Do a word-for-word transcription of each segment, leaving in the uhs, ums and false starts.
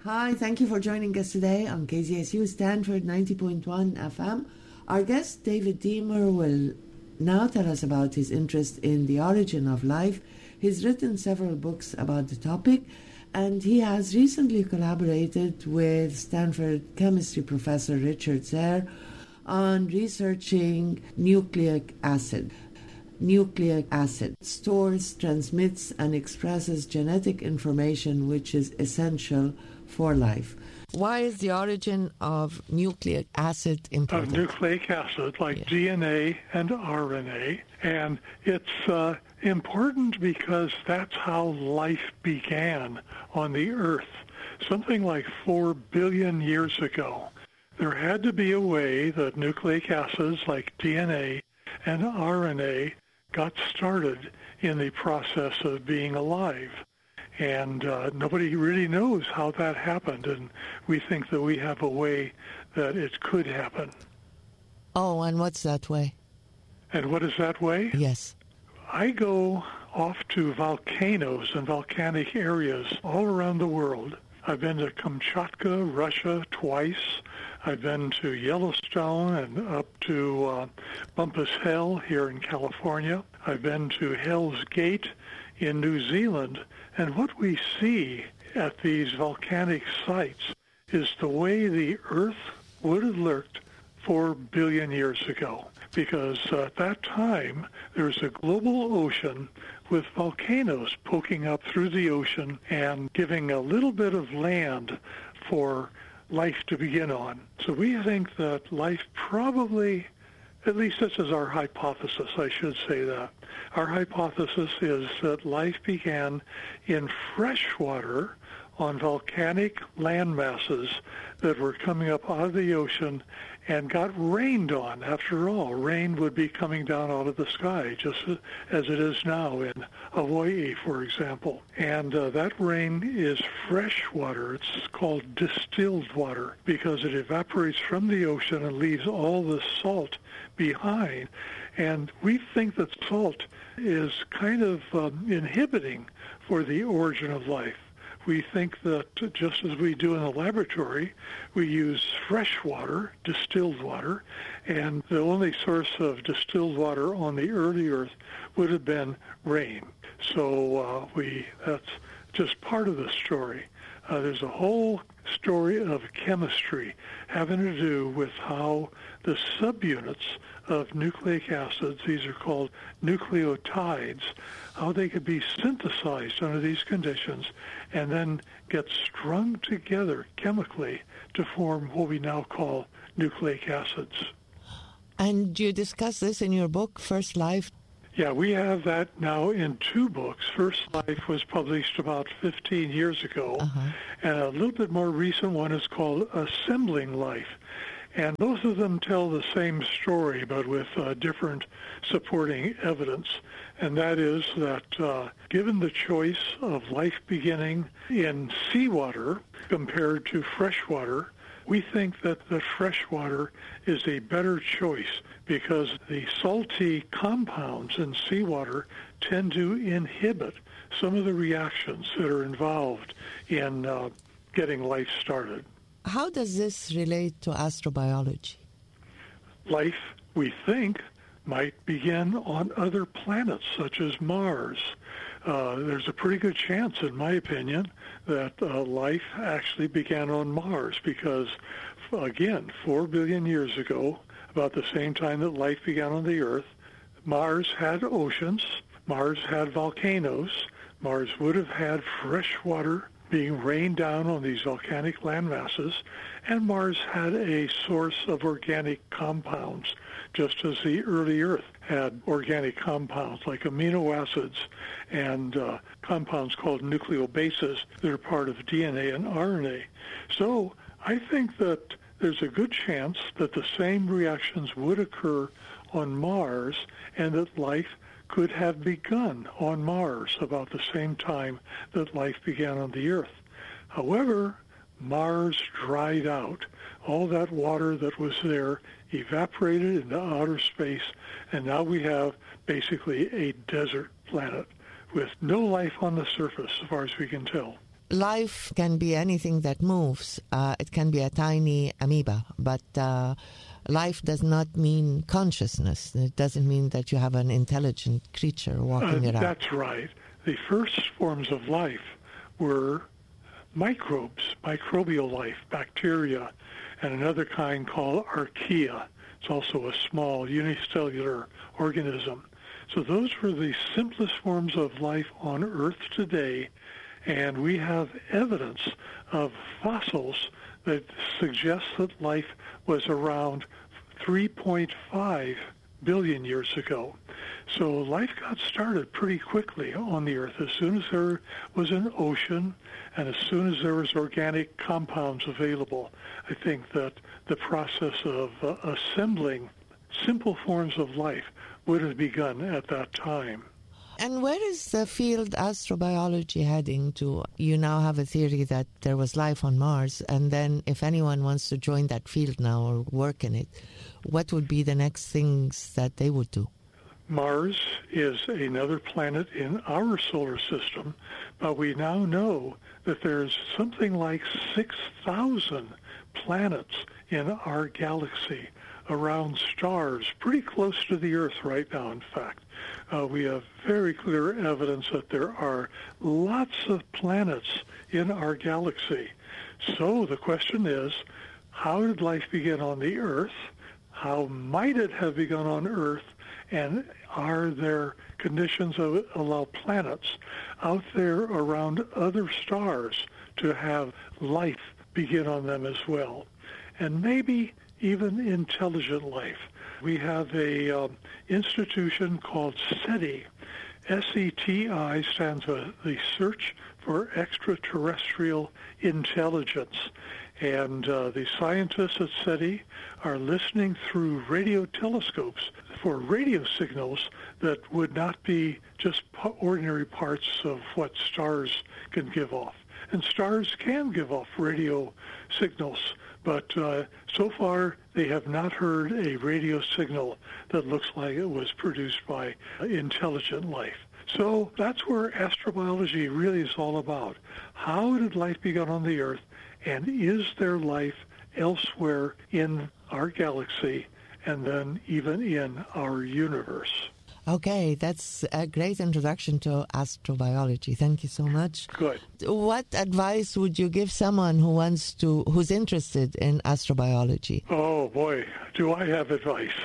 Hi, thank you for joining us today on K Z S U Stanford ninety point one F M. Our guest, David Deemer, will now tell us about his interest in the origin of life. He's written several books about the topic, and he has recently collaborated with Stanford chemistry professor Richard Zehr on researching nucleic acid. Nucleic acid stores, transmits, and expresses genetic information which is essential for life. Why is the origin of nucleic acid important? Of nucleic acid, like Yeah. D N A and R N A. And it's uh, important because that's how life began on the Earth, something like four billion years ago. There had to be a way that nucleic acids like D N A and R N A got started in the process of being alive. And uh, nobody really knows how that happened, and we think that we have a way that it could happen. Oh, and what's that way? And what is that way? Yes. I go off to volcanoes and volcanic areas all around the world. I've been to Kamchatka, Russia, twice. I've been to Yellowstone and up to uh, Bumpus Hill here in California. I've been to Hell's Gate in New Zealand. And what we see at these volcanic sites is the way the Earth would have looked four billion years ago. Because uh, at that time, there was a global ocean with volcanoes poking up through the ocean and giving a little bit of land for life to begin on. So we think that life probably, at least this is our hypothesis, I should say that. Our hypothesis is that life began in fresh water on volcanic land masses that were coming up out of the ocean and got rained on. After all, rain would be coming down out of the sky, just as it is now in Hawaii, for example. And uh, that rain is fresh water. It's called distilled water because it evaporates from the ocean and leaves all the salt behind. And we think that salt is kind of um, inhibiting for the origin of life. We think that just as we do in the laboratory, we use fresh water, distilled water, and the only source of distilled water on the early Earth would have been rain. So uh, we that's just part of the story. Uh, there's a whole story of chemistry having to do with how the subunits of nucleic acids, these are called nucleotides, how they could be synthesized under these conditions and then get strung together chemically to form what we now call nucleic acids. And you discuss this in your book, First Life? Yeah, we have that now in two books. First Life was published about fifteen years ago, Uh-huh. and a little bit more recent one is called Assembling Life. And both of them tell the same story, but with uh, different supporting evidence. And that is that uh, given the choice of life beginning in seawater compared to freshwater, we think that the freshwater is a better choice because the salty compounds in seawater tend to inhibit some of the reactions that are involved in uh, getting life started. How does this relate to astrobiology? Life, we think, might begin on other planets, such as Mars. Uh, there's a pretty good chance, in my opinion, that uh, life actually began on Mars because, again, four billion years ago, about the same time that life began on the Earth, Mars had oceans, Mars had volcanoes, Mars would have had fresh water being rained down on these volcanic land masses, and Mars had a source of organic compounds, just as the early Earth had organic compounds like amino acids and uh, compounds called nucleobases that are part of D N A and R N A. So I think that there's a good chance that the same reactions would occur on Mars and that life could have begun on Mars about the same time that life began on the Earth. However, Mars dried out. All that water that was there evaporated into outer space, and now we have basically a desert planet with no life on the surface as far as we can tell. life can be anything that moves. Uh, it can be a tiny amoeba, but uh, life does not mean consciousness. It doesn't mean that you have an intelligent creature walking uh, around. That's right. The first forms of life were microbes, microbial life, bacteria, and another kind called archaea. It's also a small unicellular organism. So those were the simplest forms of life on Earth today, and we have evidence of fossils that suggest that life was around three point five billion years ago. So life got started pretty quickly on the Earth as soon as there was an ocean and as soon as there was organic compounds available. I think that the process of uh, assembling simple forms of life would have begun at that time. And where is the field astrobiology heading to? You now have a theory that there was life on Mars, and then if anyone wants to join that field now or work in it, what would be the next things that they would do? Mars is another planet in our solar system, but we now know that there's something like six thousand planets in our galaxy around stars, pretty close to the Earth right now, in fact. Uh, we have very clear evidence that there are lots of planets in our galaxy. So the question is, how did life begin on the Earth? How might it have begun on Earth? And are there conditions that allow planets out there around other stars to have life begin on them as well? And maybe even intelligent life. We have a um, institution called SETI. S E T I stands for the Search for Extraterrestrial Intelligence. And uh, the scientists at SETI are listening through radio telescopes for radio signals that would not be just ordinary parts of what stars can give off. And stars can give off radio signals, but uh, so far they have not heard a radio signal that looks like it was produced by intelligent life. So that's where astrobiology really is all about. How did life begin on the Earth, and is there life elsewhere in our galaxy and then even in our universe? Okay, that's a great introduction to astrobiology. Thank you so much. Good. What advice would you give someone who wants to, who's interested in astrobiology? Oh boy, do I have advice.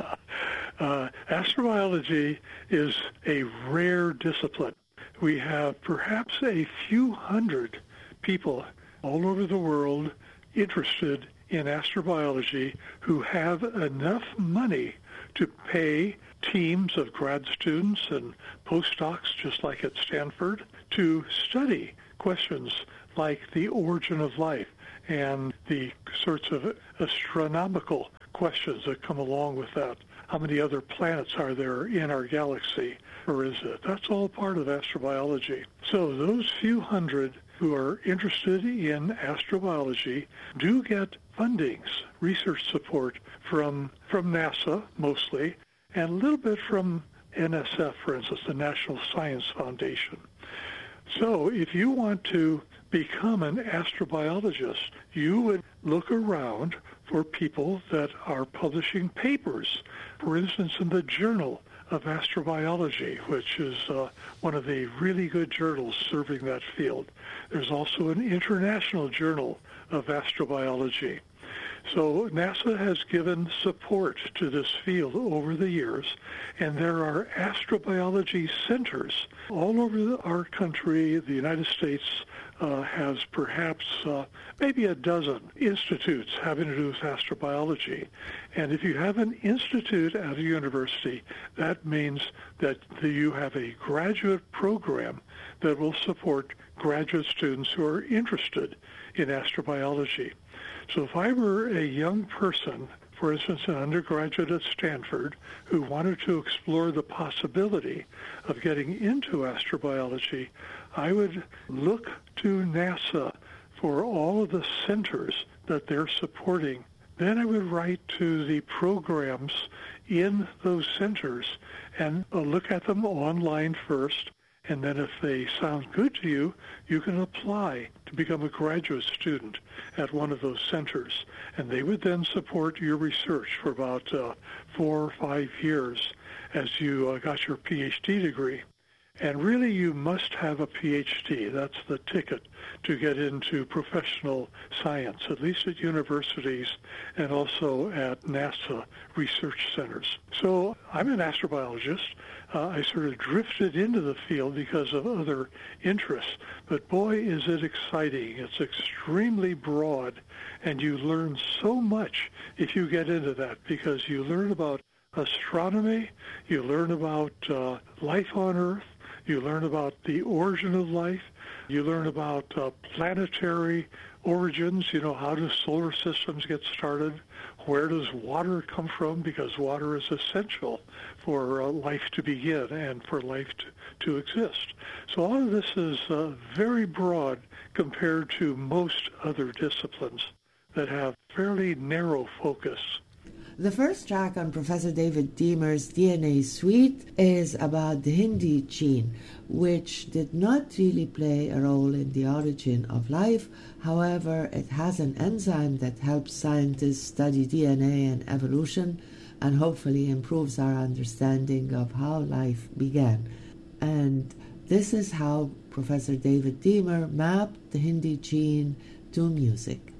uh, astrobiology is a rare discipline. We have perhaps a few hundred people all over the world interested in astrobiology who have enough money to pay teams of grad students and postdocs, just like at Stanford, to study questions like the origin of life and the sorts of astronomical questions that come along with that. How many other planets are there in our galaxy, or is it? That's all part of astrobiology. So those few hundred who are interested in astrobiology do get fundings, research support from, from NASA mostly, and a little bit from N S F, for instance, the National Science Foundation. So if you want to become an astrobiologist, you would look around for people that are publishing papers, for instance, in the Journal of Astrobiology, which is uh, one of the really good journals serving that field. There's also an international journal of astrobiology. So NASA has given support to this field over the years, and there are astrobiology centers all over the, our country. The United States uh, has perhaps uh, maybe a dozen institutes having to do with astrobiology. And if you have an institute at a university, that means that the, you have a graduate program that will support graduate students who are interested in astrobiology. So if I were a young person, for instance, an undergraduate at Stanford, who wanted to explore the possibility of getting into astrobiology, I would look to NASA for all of the centers that they're supporting. Then I would write to the programs in those centers and look at them online first And then if they sound good to you, you can apply to become a graduate student at one of those centers. And they would then support your research for about uh, four or five years as you uh, got your PhD degree. And really, you must have a PhD. That's the ticket to get into professional science, at least at universities and also at NASA research centers. So I'm an astrobiologist. Uh, I sort of drifted into the field because of other interests. But boy, is it exciting. It's extremely broad, and you learn so much if you get into that, because you learn about astronomy, you learn about uh, life on Earth, you learn about the origin of life. You learn about uh, planetary origins. You know, how do solar systems get started? Where does water come from? Because water is essential for uh, life to begin and for life to, to exist. So all of this is uh, very broad compared to most other disciplines that have fairly narrow focus. The first track on Professor David Deamer's D N A Suite is about the Hindi gene, which did not really play a role in the origin of life. However, it has an enzyme that helps scientists study D N A and evolution, and hopefully improves our understanding of how life began. And this is how Professor David Deamer mapped the Hindi gene to music.